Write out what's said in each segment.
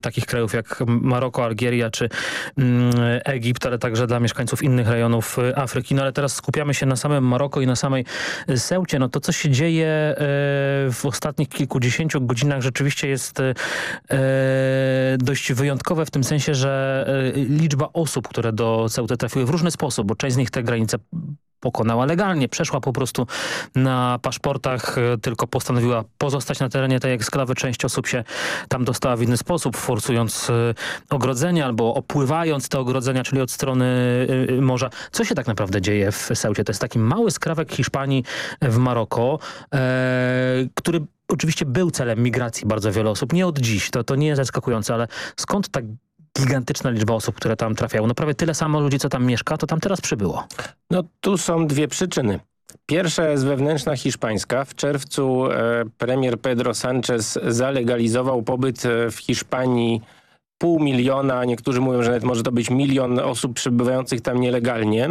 takich krajów jak Maroko, Algieria czy Egipt, ale także dla mieszkańców innych rejonów Afryki. No ale teraz skupiamy się na samym Maroko i na samej Ceucie. No to, co się dzieje w ostatnich kilkudziesięciu godzinach, rzeczywiście jest dość wyjątkowe w tym sensie, że liczba osób, które do Ceuty trafiły w różny sposób, bo część z nich te granice pokonała legalnie, przeszła po prostu na paszportach, tylko postanowiła pozostać na terenie tej eksklawy. Część osób się tam dostała w inny sposób, forsując ogrodzenia albo opływając te ogrodzenia, czyli od strony morza. Co się tak naprawdę dzieje w Ceucie? To jest taki mały skrawek Hiszpanii w Maroko, który oczywiście był celem migracji bardzo wielu osób. Nie od dziś, to nie jest zaskakujące, ale skąd tak gigantyczna liczba osób, które tam trafiają? No prawie tyle samo ludzi, co tam mieszka, to tam teraz przybyło. No tu są dwie przyczyny. Pierwsza jest wewnętrzna hiszpańska. W czerwcu premier Pedro Sánchez zalegalizował pobyt w Hiszpanii 500 000, niektórzy mówią, że nawet może to być 1 000 000 osób przebywających tam nielegalnie.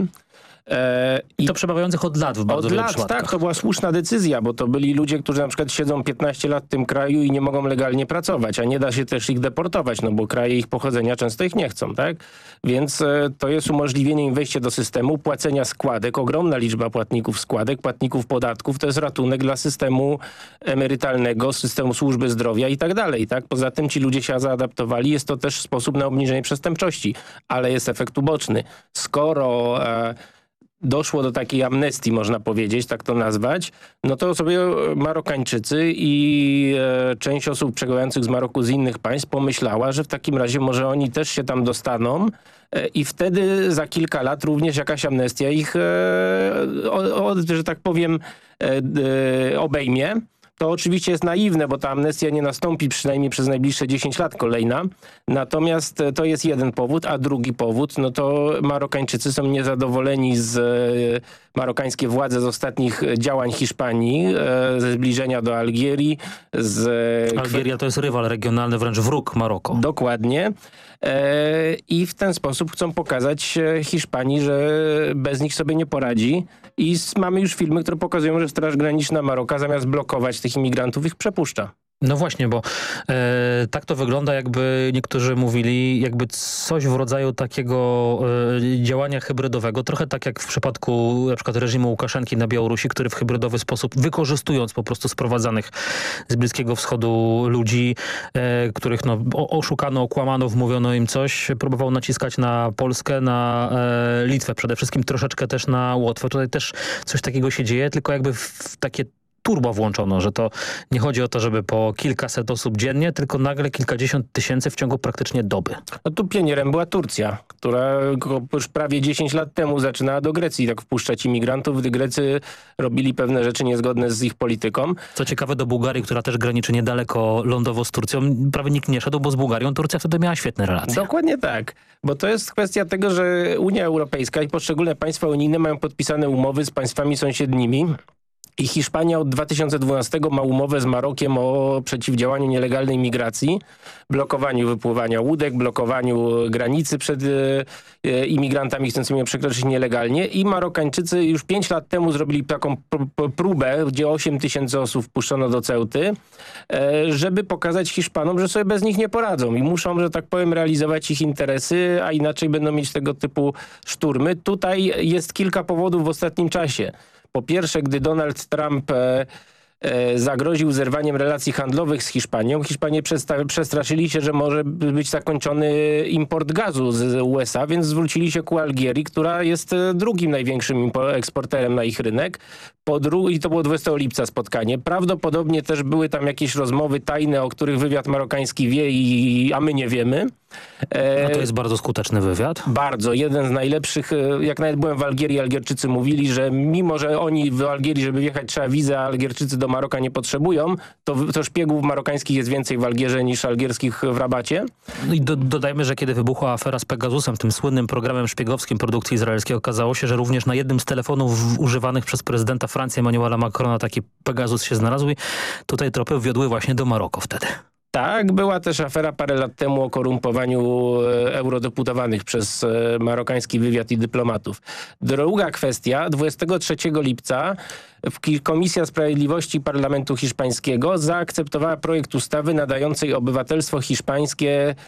I to przebywających od lat w bardzo wielu przypadkach. Tak, to była słuszna decyzja, bo to byli ludzie, którzy na przykład siedzą 15 lat w tym kraju i nie mogą legalnie pracować, a nie da się też ich deportować, no bo kraje ich pochodzenia często ich nie chcą, tak? Więc to jest umożliwienie im wejścia do systemu, płacenia składek, ogromna liczba płatników składek, płatników podatków, to jest ratunek dla systemu emerytalnego, systemu służby zdrowia i tak dalej, tak? Poza tym ci ludzie się zaadaptowali, jest to też sposób na obniżenie przestępczości, ale jest efekt uboczny. Skoro doszło do takiej amnestii, można powiedzieć, tak to nazwać, no to sobie Marokańczycy i część osób przebywających z Maroku z innych państw pomyślała, że w takim razie może oni też się tam dostaną i wtedy za kilka lat również jakaś amnestia ich, że tak powiem, obejmie. To oczywiście jest naiwne, bo ta amnestia nie nastąpi przynajmniej przez najbliższe 10 lat kolejna. Natomiast to jest jeden powód, a drugi powód, no to Marokańczycy są niezadowoleni marokańskie władze z ostatnich działań Hiszpanii, ze zbliżenia do Algierii. Algieria to jest rywal regionalny, wręcz wróg Maroko. Dokładnie. I w ten sposób chcą pokazać Hiszpanii, że bez nich sobie nie poradzi. I mamy już filmy, które pokazują, że Straż Graniczna Maroka zamiast blokować tych imigrantów ich przepuszcza. No właśnie, bo tak to wygląda, jakby niektórzy mówili, jakby coś w rodzaju takiego działania hybrydowego, trochę tak jak w przypadku na przykład reżimu Łukaszenki na Białorusi, który w hybrydowy sposób, wykorzystując po prostu sprowadzanych z Bliskiego Wschodu ludzi, których no, oszukano, okłamano, wmówiono im coś, próbował naciskać na Polskę, na Litwę przede wszystkim, troszeczkę też na Łotwę. Tutaj też coś takiego się dzieje, tylko jakby w takie turbo włączono, że to nie chodzi o to, żeby po kilkaset osób dziennie, tylko nagle kilkadziesiąt tysięcy w ciągu praktycznie doby. No tu pionierem była Turcja, która już prawie 10 lat temu zaczynała do Grecji tak wpuszczać imigrantów, gdy Grecy robili pewne rzeczy niezgodne z ich polityką. Co ciekawe, do Bułgarii, która też graniczy niedaleko lądowo z Turcją, prawie nikt nie szedł, bo z Bułgarią Turcja wtedy miała świetne relacje. Dokładnie tak, bo to jest kwestia tego, że Unia Europejska i poszczególne państwa unijne mają podpisane umowy z państwami sąsiednimi. I Hiszpania od 2012 ma umowę z Marokiem o przeciwdziałaniu nielegalnej migracji, blokowaniu wypływania łódek, blokowaniu granicy przed imigrantami chcącymi ją przekroczyć nielegalnie. I Marokańczycy już 5 lat temu zrobili taką próbę, gdzie 8 000 osób wpuszczono do Ceuty, żeby pokazać Hiszpanom, że sobie bez nich nie poradzą i muszą, że tak powiem, realizować ich interesy, a inaczej będą mieć tego typu szturmy. Tutaj jest kilka powodów w ostatnim czasie. Po pierwsze, gdy Donald Trump zagroził zerwaniem relacji handlowych z Hiszpanią, Hiszpanie przestraszyli się, że może być zakończony import gazu z USA, więc zwrócili się ku Algierii, która jest drugim największym eksporterem na ich rynek. I to było 20 lipca spotkanie. Prawdopodobnie też były tam jakieś rozmowy tajne, o których wywiad marokański wie, a my nie wiemy. A to jest bardzo skuteczny wywiad? Bardzo. Jeden z najlepszych. Jak nawet byłem w Algierii, Algierczycy mówili, że mimo, że oni w Algierii, żeby wjechać, trzeba wizę, a Algierczycy do Maroka nie potrzebują, to szpiegów marokańskich jest więcej w Algierze niż algierskich w Rabacie. No i dodajmy, że kiedy wybuchła afera z Pegasusem, tym słynnym programem szpiegowskim produkcji izraelskiej, okazało się, że również na jednym z telefonów używanych przez prezydenta Francji Emmanuela Macrona taki Pegasus się znalazł i tutaj tropy wiodły właśnie do Maroko wtedy. Tak, była też afera parę lat temu o korumpowaniu eurodeputowanych przez marokański wywiad i dyplomatów. Druga kwestia, 23 lipca Komisja Sprawiedliwości Parlamentu Hiszpańskiego zaakceptowała projekt ustawy nadającej obywatelstwo hiszpańskie